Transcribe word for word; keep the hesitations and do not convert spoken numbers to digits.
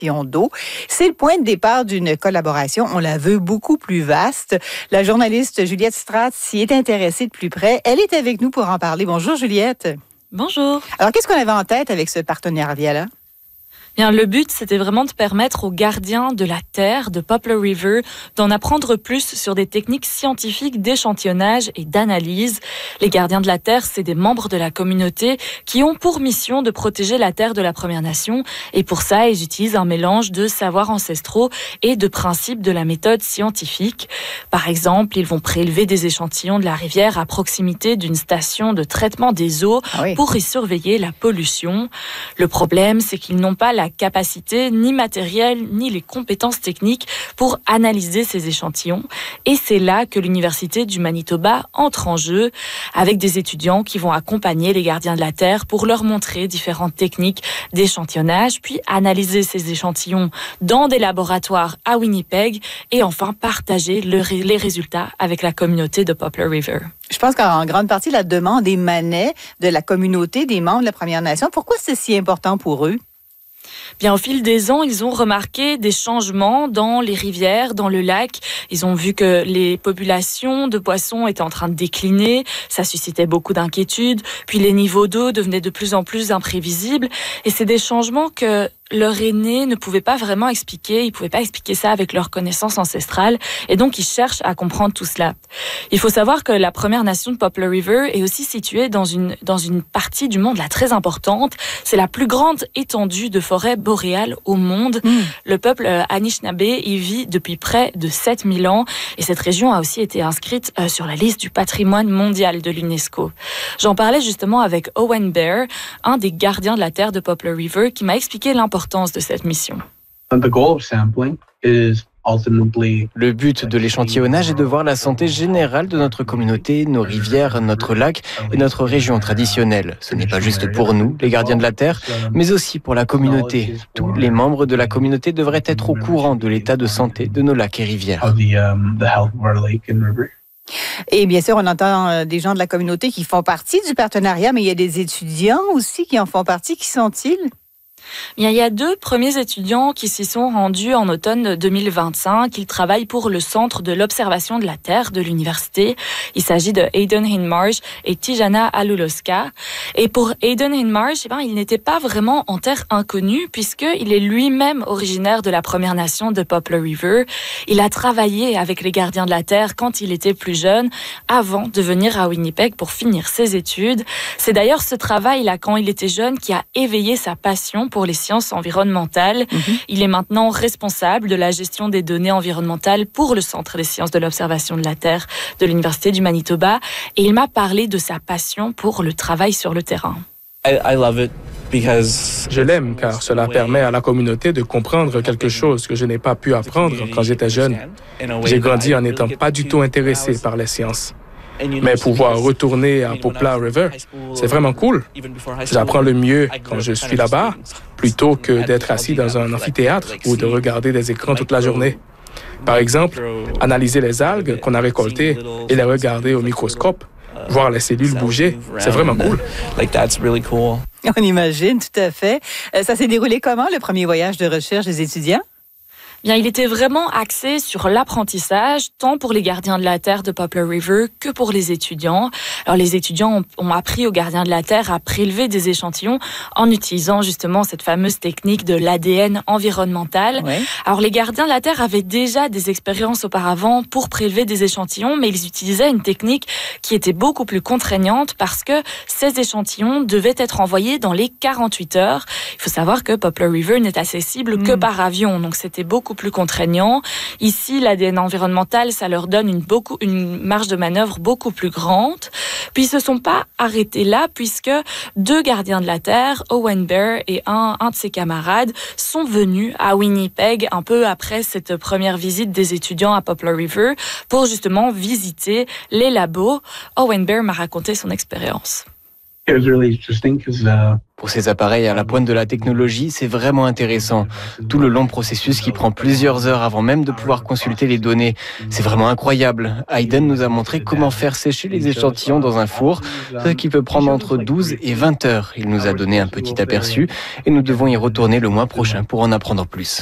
d'eau. C'est le point de départ d'une collaboration, on la veut beaucoup plus vaste. La journaliste Juliette Stratz s'y est intéressée de plus près. Elle est avec nous pour en parler. Bonjour Juliette. Bonjour. Alors, qu'est-ce qu'on avait en tête avec ce partenariat-là? Bien, le but, c'était vraiment de permettre aux gardiens de la Terre, de Poplar River, d'en apprendre plus sur des techniques scientifiques d'échantillonnage et d'analyse. Les gardiens de la Terre, c'est des membres de la communauté qui ont pour mission de protéger la Terre de la Première Nation. Et pour ça, ils utilisent un mélange de savoirs ancestraux et de principes de la méthode scientifique. Par exemple, ils vont prélever des échantillons de la rivière à proximité d'une station de traitement des eaux ah oui. pour y surveiller la pollution. Le problème, c'est qu'ils n'ont pas la la capacité, ni matérielle, ni les compétences techniques pour analyser ces échantillons. Et c'est là que l'Université du Manitoba entre en jeu, avec des étudiants qui vont accompagner les gardiens de la Terre pour leur montrer différentes techniques d'échantillonnage, puis analyser ces échantillons dans des laboratoires à Winnipeg et enfin partager le, les résultats avec la communauté de Poplar River. Je pense qu'en grande partie, la demande émanait de la communauté des membres de la Première Nation. Pourquoi c'est si important pour eux? Bien, au fil des ans, ils ont remarqué des changements dans les rivières, dans le lac. Ils ont vu que les populations de poissons étaient en train de décliner. Ça suscitait beaucoup d'inquiétudes. Puis les niveaux d'eau devenaient de plus en plus imprévisibles. Et c'est des changements que leurs aînés ne pouvaient pas vraiment expliquer. Ils ne pouvaient pas expliquer ça avec leurs connaissances ancestrales. Et donc, ils cherchent à comprendre tout cela. Il faut savoir que la Première Nation de Poplar River est aussi située dans une, dans une partie du monde là, très importante. C'est la plus grande étendue de forêt boréale au monde. Mmh. Le peuple Anishinaabe y vit depuis près de sept mille ans. Et cette région a aussi été inscrite euh, sur la liste du patrimoine mondial de l'UNESCO. J'en parlais justement avec Owen Bear, un des gardiens de la terre de Poplar River, qui m'a expliqué l'importance de cette mission. Le but de l'échantillonnage est de voir la santé générale de notre communauté, nos rivières, notre lac et notre région traditionnelle. Ce n'est pas juste pour nous, les gardiens de la Terre, mais aussi pour la communauté. Tous les membres de la communauté devraient être au courant de l'état de santé de nos lacs et rivières. Et bien sûr, on entend des gens de la communauté qui font partie du partenariat, mais il y a des étudiants aussi qui en font partie. Qui sont-ils? Bien, il y a deux premiers étudiants qui s'y sont rendus en automne deux mille vingt-cinq. Ils travaillent pour le Centre de l'observation de la Terre de l'université. Il s'agit de Aidan Hindmarsh et Tijana Aluloska. Et pour Aidan Hindmarsh, eh ben, il n'était pas vraiment en terre inconnue puisqu'il est lui-même originaire de la Première Nation de Poplar River. Il a travaillé avec les gardiens de la Terre quand il était plus jeune, avant de venir à Winnipeg pour finir ses études. C'est d'ailleurs ce travail-là, quand il était jeune, qui a éveillé sa passion pour les sciences environnementales. Mm-hmm. Il est maintenant responsable de la gestion des données environnementales pour le Centre des sciences de l'observation de la Terre de l'Université du Manitoba. Et il m'a parlé de sa passion pour le travail sur le terrain. I, I love it. Je l'aime car cela permet à la communauté de comprendre quelque chose que je n'ai pas pu apprendre quand j'étais jeune. J'ai grandi en n'étant pas du tout intéressé par les sciences. Mais pouvoir retourner à Poplar River, c'est vraiment cool. J'apprends le mieux quand je suis là-bas, plutôt que d'être assis dans un amphithéâtre ou de regarder des écrans toute la journée. Par exemple, analyser les algues qu'on a récoltées et les regarder au microscope, voir les cellules bouger, c'est vraiment cool. On imagine, tout à fait. Ça s'est déroulé comment, le premier voyage de recherche des étudiants? Bien, il était vraiment axé sur l'apprentissage, tant pour les gardiens de la Terre de Poplar River que pour les étudiants. Alors, les étudiants ont, ont appris aux gardiens de la Terre à prélever des échantillons en utilisant justement cette fameuse technique de l'A D N environnemental. Ouais. Alors, les gardiens de la Terre avaient déjà des expériences auparavant pour prélever des échantillons, mais ils utilisaient une technique qui était beaucoup plus contraignante parce que ces échantillons devaient être envoyés dans les quarante-huit heures. Il faut savoir que Poplar River n'est accessible mmh. que par avion, donc c'était beaucoup plus contraignant. Ici, l'A D N environnemental, ça leur donne une, beaucoup, une marge de manœuvre beaucoup plus grande. Puis, ils se sont pas arrêtés là, puisque deux gardiens de la Terre, Owen Bear et un, un de ses camarades, sont venus à Winnipeg un peu après cette première visite des étudiants à Poplar River pour justement visiter les labos. Owen Bear m'a raconté son expérience. Pour ces appareils à la pointe de la technologie, c'est vraiment intéressant. Tout le long processus qui prend plusieurs heures avant même de pouvoir consulter les données. C'est vraiment incroyable. Hayden nous a montré comment faire sécher les échantillons dans un four, ce qui peut prendre entre douze et vingt heures. Il nous a donné un petit aperçu et nous devons y retourner le mois prochain pour en apprendre plus.